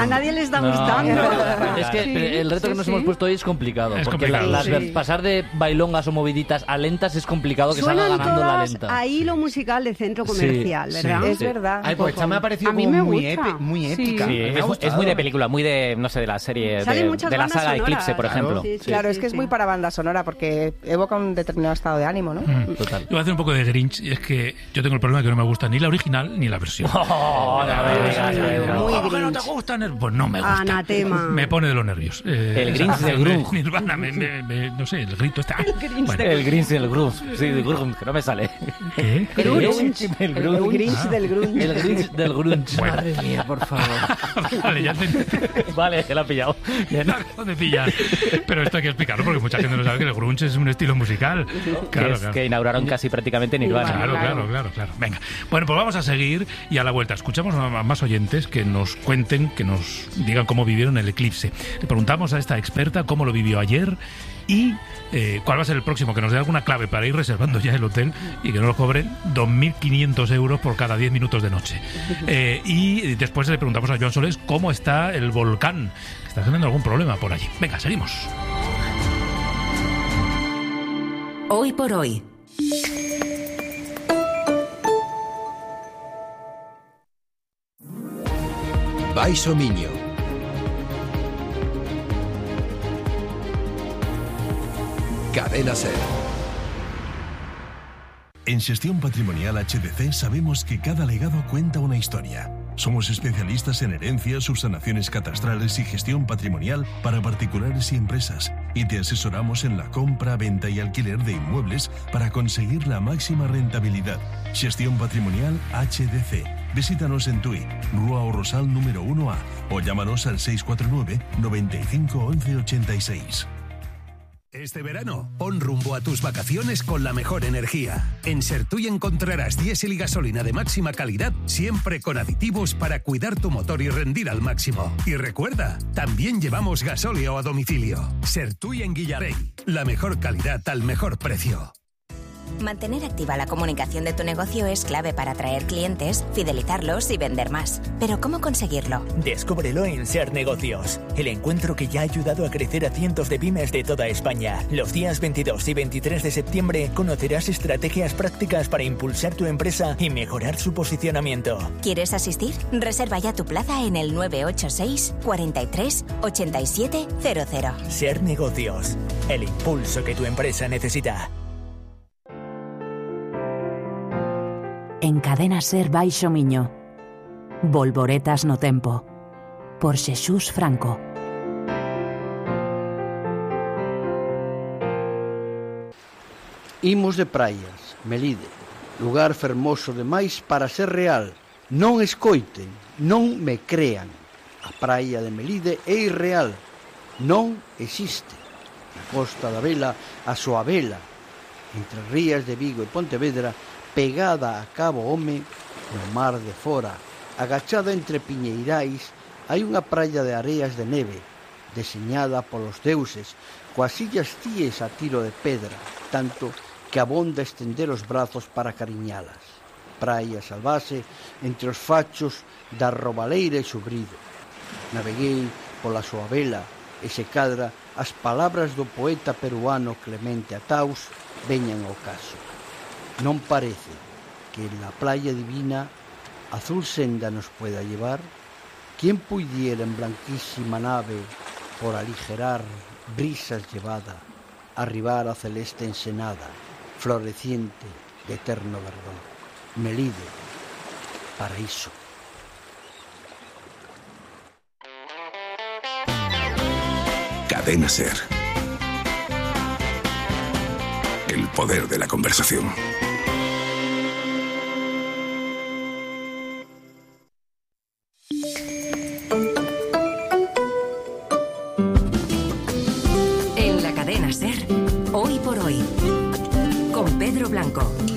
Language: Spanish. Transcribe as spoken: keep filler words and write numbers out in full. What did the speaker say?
A nadie le está No. gustando. Es que Sí, el reto sí, que nos sí. hemos puesto hoy es complicado. Es porque complicado. las- Sí. pasar de bailongas o moviditas a lentas es complicado que Suenan salga ganando la todas lenta. a hilo musical de centro Sí, comercial, sí. ¿verdad? Es verdad. Ay, pues esta me ha parecido A mí como me muy, gusta. epi- muy Sí. épica. Sí, Me ha es, es gustado. muy de película, muy de, no sé, de la serie, Salen de, muchas de la bandas saga sonoras. Eclipse, por ejemplo. Sí, sí, Claro, sí, es que es sí. muy para banda sonora porque evoca un determinado estado de ánimo, ¿no? Mm. Total. Yo voy a hacer un poco de Grinch y es que yo tengo el problema de que no me gusta ni la original ni la versión. Oh, no me digas, Pedro. Muy ¿Cómo que no te Grinch. gustan? Pues no me gusta. Anatema. Me pone de los nervios. Eh, El Grinch esa- del grunge. Nirvana, me, me- me- no sé, el grito está. El Grinch Bueno, de- El Grinch y el Grunge. Sí, el Grunge, que no me sale. ¿qué? El Grunge. El El Grunge. Grinch Ah. del grunge. El Grinch del grunge. Bueno. Madre mía, por favor. Vale, ya te... Vale, que lo ha pillado. Bien. ¿Dónde pillas? Pero esto hay que explicarlo porque mucha gente no sabe que el grunge es un estilo musical. Que, Claro, es, claro. que inauguraron casi prácticamente Nirvana. Claro, claro, claro, claro. Venga. Bueno, pues vamos a seguir y a la vuelta escuchamos a más oyentes que nos cuenten, que nos digan cómo vivieron el eclipse. Le preguntamos a esta experta cómo lo vivió ayer y eh, cuál va a ser el próximo, que nos dé alguna clave para ir reservando ya el hotel y que no nos cobren dos mil quinientos euros por cada diez minutos de noche. Eh, y después le preguntamos a Joan Solés cómo está el volcán, que está teniendo algún problema por allí. Venga, seguimos. Hoy por hoy. Baixo Miño. Cadena Ser. En Xestión Patrimonial H D C sabemos que cada legado cuenta una historia. Somos especialistas en herencias, subsanaciones catastrales y gestión patrimonial para particulares y empresas. Y te asesoramos en la compra, venta y alquiler de inmuebles para conseguir la máxima rentabilidad. Xestión Patrimonial H D C. Visítanos en Tui, Rúa o Rosal número uno A o llámanos al seis cuatro nueve, noventa y cinco, once ochenta y seis. Este verano, pon rumbo a tus vacaciones con la mejor energía. En Sertui encontrarás diésel y gasolina de máxima calidad, siempre con aditivos para cuidar tu motor y rendir al máximo. Y recuerda, también llevamos gasóleo a domicilio. Sertui en Guillarey, la mejor calidad al mejor precio. Mantener activa la comunicación de tu negocio es clave para atraer clientes, fidelizarlos y vender más. Pero ¿cómo conseguirlo? Descúbrelo en Ser Negocios, el encuentro que ya ha ayudado a crecer a cientos de pymes de toda España. Los días veintidós y veintitrés de septiembre conocerás estrategias prácticas para impulsar tu empresa y mejorar su posicionamiento. ¿Quieres asistir? Reserva ya tu plaza en el nueve ocho seis, cuarenta y tres, ochenta y siete cero cero. Ser Negocios, el impulso que tu empresa necesita. En Cadena Ser Baixo Miño. Volvoretas no tempo. Por Xesús Franco. Imos de praias, Melide, lugar fermoso demais para ser real. Non escoiten, non me crean. A praia de Melide é irreal, non existe. Na Costa da Vela, a súa vela, entre rías de Vigo e Pontevedra, pegada a Cabo Home, no mar de fora, agachada entre piñeirais, hai unha praia de areas de neve, deseñada polos deuses, coas illas tíes a tiro de pedra, tanto que abonda estender os brazos para cariñalas. Praia salvase entre os fachos da Robaleira e Subrido. Naveguei pola súa vela e se cadra as palabras do poeta peruano Clemente Ataus veñan ao caso. Non parece que en la playa divina azul senda nos pueda llevar. ¿Quién pudiera en blanquísima nave por aligerar brisas llevada, arribar a celeste ensenada, floreciente de eterno verdor? Melide, paraíso. Cadena Ser. El poder de la conversación. En la Cadena Ser, Hoy por Hoy, con Pedro Blanco.